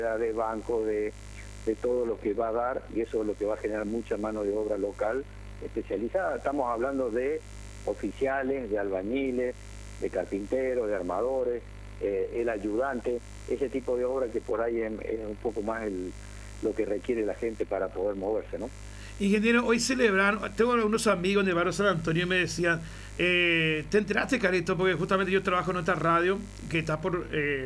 de banco, de todo lo que va a dar, y eso es lo que va a generar mucha mano de obra local especializada. Estamos hablando de oficiales, de albañiles, de carpinteros, de armadores, el ayudante, ese tipo de obra que por ahí es un poco más lo que requiere la gente para poder moverse, ¿no? Ingeniero, hoy celebraron, tengo unos amigos de barrio San Antonio y me decían, ¿te enteraste, Carito? Porque justamente yo trabajo en otra radio que está por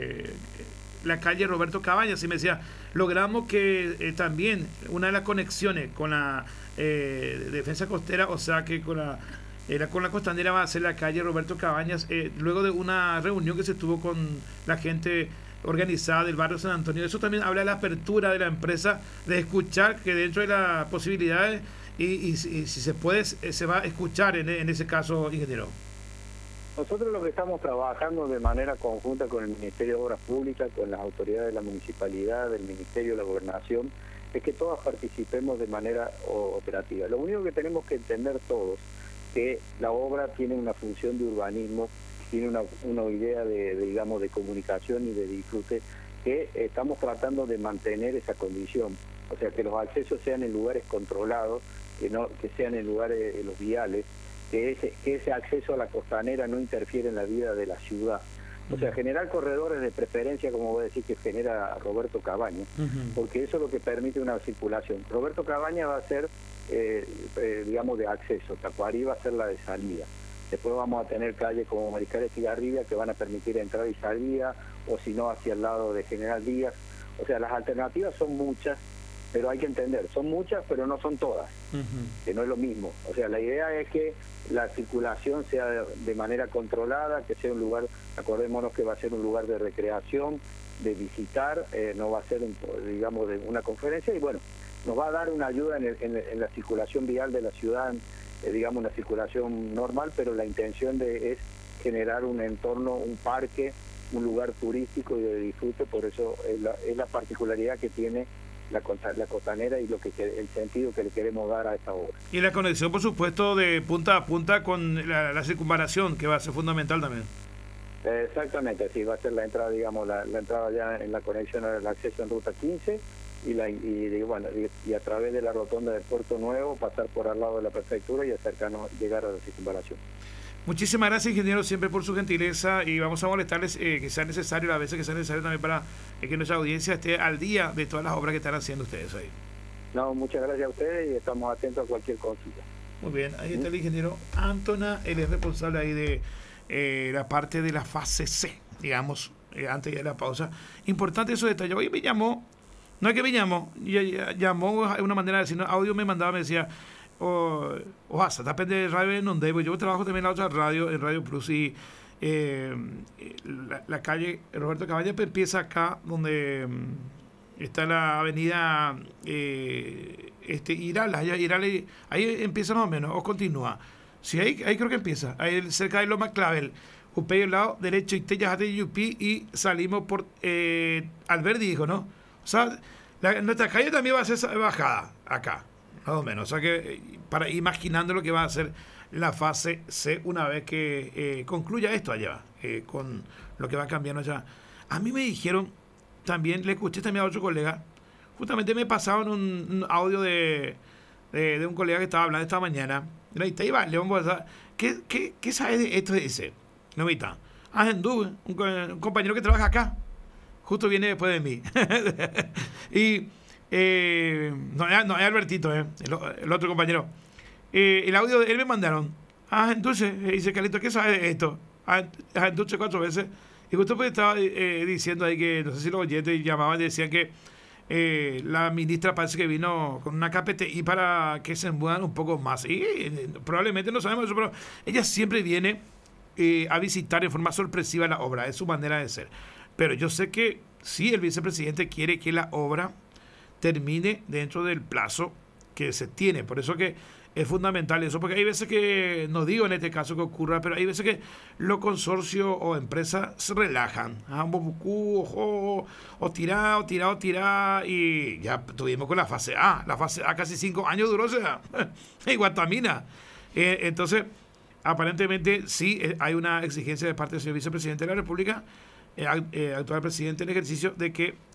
la calle Roberto Cabañas, y me decía, logramos que también una de las conexiones con la defensa costera, o sea que con la costanera va a ser la calle Roberto Cabañas, luego de una reunión que se tuvo con la gente organizada del barrio San Antonio. Eso también habla de la apertura de la empresa, de escuchar que dentro de las posibilidades y si se puede, se va a escuchar en ese caso, ingeniero. Nosotros lo que estamos trabajando de manera conjunta con el Ministerio de Obras Públicas, con las autoridades de la municipalidad, del Ministerio de la Gobernación, es que todas participemos de manera operativa. Lo único que tenemos que entender todos que la obra tiene una función de urbanismo, tiene una idea digamos, de comunicación y de disfrute, que estamos tratando de mantener esa condición. O sea, que los accesos sean en lugares controlados, que sean en lugares, en los viales, que ese acceso a la costanera no interfiere en la vida de la ciudad. O sea, generar corredores de preferencia, como voy a decir que genera Roberto Cabañas, porque eso es lo que permite una circulación. Roberto Cabañas va a ser, digamos, de acceso, Tacuarí va a ser la de salida. Después vamos a tener calles como Mariscal Estigarribia que van a permitir entrar y salida, o si no, hacia el lado de General Díaz. O sea, las alternativas son muchas, pero hay que entender, son muchas, pero no son todas, que no es lo mismo. O sea, la idea es que la circulación sea de manera controlada, que sea un lugar, acordémonos que va a ser un lugar de recreación, de visitar, no va a ser, digamos, de una conferencia, y bueno, nos va a dar una ayuda en la circulación vial de la ciudad, digamos, una circulación normal, pero la intención es generar un entorno, un parque, un lugar turístico y de disfrute. Por eso es la particularidad que tiene la costanera y el sentido que le queremos dar a esta obra. Y la conexión, por supuesto, de punta a punta con la circunvalación, que va a ser fundamental también. Exactamente, sí, va a ser la entrada, digamos, la entrada ya en la conexión al acceso en Ruta 15 y a través de la rotonda de Puerto Nuevo pasar por al lado de la prefectura y llegar a la circunvalación. Muchísimas gracias, ingeniero, siempre por su gentileza, y vamos a molestarles que sea necesario, a veces que sea necesario también para que nuestra audiencia esté al día de todas las obras que están haciendo ustedes ahí. No, muchas gracias a ustedes y estamos atentos a cualquier consulta. Muy bien, ahí está el ingeniero Antona, él es responsable ahí de la parte de la fase C, digamos, antes de la pausa. Importante esos detalles. Hoy me llamó, no es que me llamó, llamó de una manera de decir, no, audio me mandaba, me decía, hasta depende de radio en donde yo trabajo también en la otra radio, en Radio Plus, y la calle Roberto Cabañas empieza acá donde está la avenida Iral, ahí empieza más o menos, o continúa. Sí, ahí creo que empieza, ahí cerca de Loma Clavel, upé el lado derecho y te Yajate Yupi, y salimos por Alberdi, dijo, ¿no? O sea, nuestra calle también va a ser bajada acá, más o menos. O sea que para imaginando lo que va a ser la fase C una vez que concluya esto allá, con lo que va cambiando allá. A mí me dijeron, también le escuché también a otro colega, justamente me pasaron un audio de un colega que estaba hablando esta mañana. Y va, León, ¿qué sabes de esto? Dice, no, un compañero que trabaja acá. Justo viene después de mí. Y no es Albertito, el otro compañero. El audio de él me mandaron. Entonces, dice Carlito, ¿qué sabes de esto? Entonces 4 veces. Y justo pues estaba diciendo ahí que, no sé si los oyentes llamaban y decían que la ministra parece que vino con una KPTI para que se muevan un poco más. Y probablemente no sabemos eso, pero ella siempre viene a visitar en forma sorpresiva la obra. Es su manera de ser. Pero yo sé que sí, el vicepresidente quiere que la obra termine dentro del plazo que se tiene. Por eso que es fundamental eso, porque hay veces que, no digo en este caso que ocurra, pero hay veces que los consorcios o empresas se relajan. O tirar, y ya tuvimos con la fase A. La fase A casi 5 años duró, o sea, en Guatamina. Entonces, aparentemente sí hay una exigencia de parte del señor vicepresidente de la República, actual presidente en ejercicio, de que